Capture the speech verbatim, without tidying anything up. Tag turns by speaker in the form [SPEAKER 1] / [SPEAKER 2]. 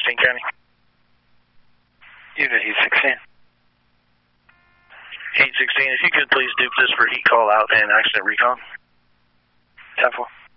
[SPEAKER 1] sixteen County.
[SPEAKER 2] Unit heat sixteen.
[SPEAKER 1] Heat sixteen, if you could please dupe this for heat call out and accident recon.
[SPEAKER 2] ten four.